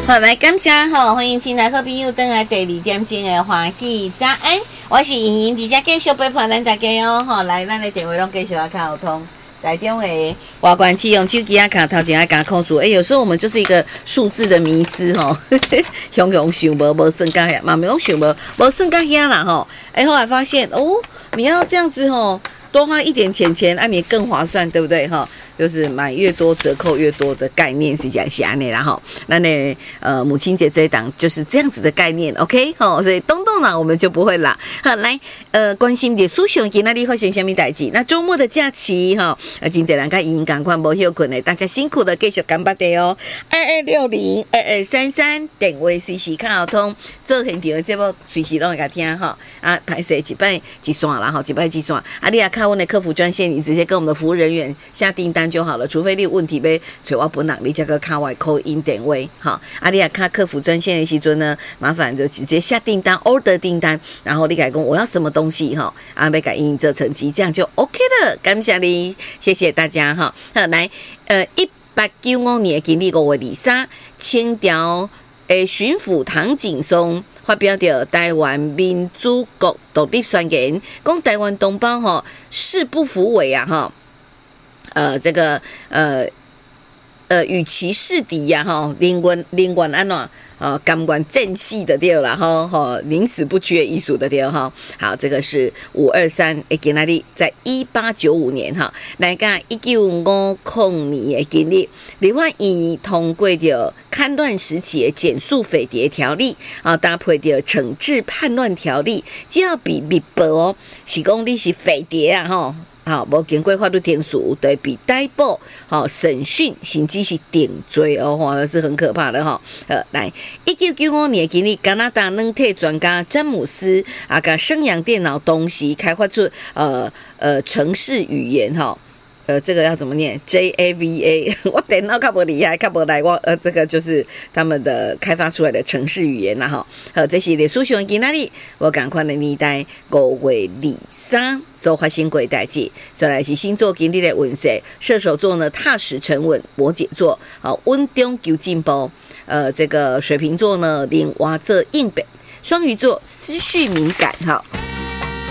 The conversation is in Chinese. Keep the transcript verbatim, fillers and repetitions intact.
好，来感谢哈，欢迎新来好朋友登来第二点钟的欢喜早安，我是莹莹，直接继续陪伴咱大家哦。哈，来，咱的电话拢继续要开好通。台中的外观器用手机啊，卡头前爱加控数，哎，有时候我们就是一个数字的迷思吼，雄雄想无无算到遐，嘛没有想无无算到遐啦吼。哎，后来发现哦，你要这样子吼，多花一点钱钱，啊，你更划算，对不对哈？就是买越多折扣越多的概念是这样想的啦哈。那呢，呃，母亲节这一档就是这样子的概念 ，OK 哈，所以动动脑我们就不会啦。好，来，呃，关心点苏雄今哪里发生什么代志？那周末的假期哈，呃，今天人家已经赶快无休困的，大家辛苦了，继续干巴的哦。二二六零二二三三电话随时看好通，做现场的节目随时拢会甲听哈。啊，拍摄一摆一线啦哈，一摆一线。啊，你也看我的客服专线，你直接跟我们的服务人员下订单就好了，除非你有问题要找我本人，你才个卡外call in点位哈。啊，你也看客服专线的时阵呢，麻烦就直接下订单 order 订单，然后你改讲我要什么东西哈，啊，要改印这成绩，这样就 OK 了。感谢你，谢谢大家哈。好，来，呃，一八九五年今日五月二三，清朝诶巡抚唐景崧发表着台湾民主国独立宣言，讲台湾同胞吼誓不服伪啊哈。呃，这个呃呃，与其是敌呀、啊，哈，宁愿宁愿安怎？呃，甘愿战死的对啦，哈哈，宁死不屈的艺术的对哈。好，这个是五二三，诶，今仔日在一八九五年哈，来个一九五零年的今日，立法院通过着戡乱时期的减速匪谍条例啊，搭配着惩治叛乱条例，只要比密报哦，是讲你是匪谍啊，吼。好，无经过法律定数，对比逮捕、好审讯，甚至是定罪哦，哇，是很可怕的哈。呃，来，一九九五年今日，加拿大软体专家詹姆斯啊，甲升阳电脑同时开发出呃呃程式语言哈。呃，这个要怎么念 ？J A V A， 我电脑较不厉害，较不来我呃，这个就是他们的开发出来的程式语言啦哈。好，这是历史上今仔日我赶快的年代五月二三所发生过的代志。再来是星座今日的运势，射手座呢踏实沉稳，摩羯座好稳中求进步。呃，这个水瓶座呢连挖这硬本，双鱼座思绪敏感哈。